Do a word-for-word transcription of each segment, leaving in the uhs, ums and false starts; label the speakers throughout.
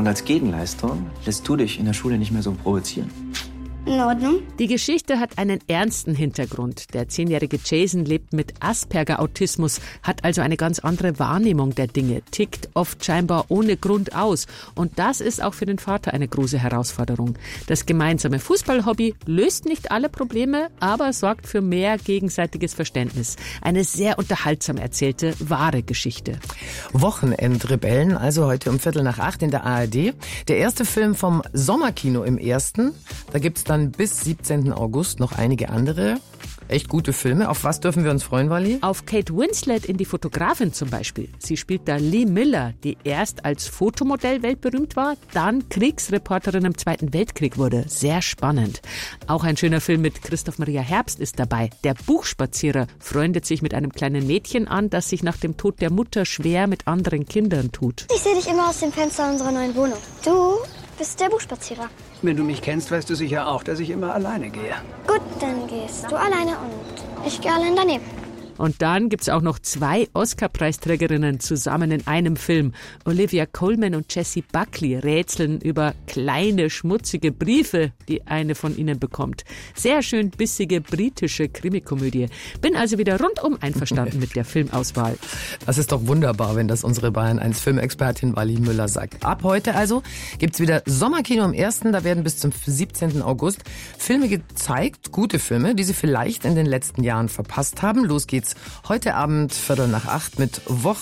Speaker 1: Und als Gegenleistung lässt du dich in der Schule nicht mehr so provozieren.
Speaker 2: In Ordnung.
Speaker 3: Die Geschichte hat einen ernsten Hintergrund. Der zehnjährige Jason lebt mit Asperger-Autismus, hat also eine ganz andere Wahrnehmung der Dinge, tickt oft scheinbar ohne Grund aus. Und das ist auch für den Vater eine große Herausforderung. Das gemeinsame Fußballhobby löst nicht alle Probleme, aber sorgt für mehr gegenseitiges Verständnis. Eine sehr unterhaltsam erzählte, wahre Geschichte.
Speaker 4: Wochenendrebellen, also heute um Viertel nach acht in der A R D. Der erste Film vom Sommerkino im Ersten. Da gibt's dann bis siebzehnten August noch einige andere echt gute Filme. Auf was dürfen wir uns freuen, Wally?
Speaker 3: Auf Kate Winslet in Die Fotografin zum Beispiel. Sie spielt da Lee Miller, die erst als Fotomodell weltberühmt war, dann Kriegsreporterin im Zweiten Weltkrieg wurde. Sehr spannend. Auch ein schöner Film mit Christoph Maria Herbst ist dabei. Der Buchspazierer freundet sich mit einem kleinen Mädchen an, das sich nach dem Tod der Mutter schwer mit anderen Kindern tut.
Speaker 2: Ich sehe dich immer aus dem Fenster unserer neuen Wohnung. Du bist der Buchspazierer.
Speaker 5: Wenn du mich kennst, weißt du sicher auch, dass ich immer alleine gehe.
Speaker 2: Gut, dann gehst du alleine und ich gehe allein daneben.
Speaker 3: Und dann gibt's auch noch zwei Oscar-Preisträgerinnen zusammen in einem Film. Olivia Colman und Jessie Buckley rätseln über kleine, schmutzige Briefe, die eine von ihnen bekommt. Sehr schön bissige britische Krimikomödie. Bin also wieder rundum einverstanden mit der Filmauswahl.
Speaker 4: Das ist doch wunderbar, wenn das unsere Bayern eins Filmexpertin Wally Müller sagt. Ab heute also gibt's wieder Sommerkino im Ersten. Da werden bis zum siebzehnten August Filme gezeigt, gute Filme, die Sie vielleicht in den letzten Jahren verpasst haben. Los geht's heute Abend Viertel nach acht mit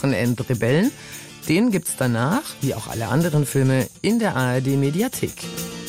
Speaker 4: Wochenendrebellen. Den gibt's danach, wie auch alle anderen Filme, in der A R D Mediathek.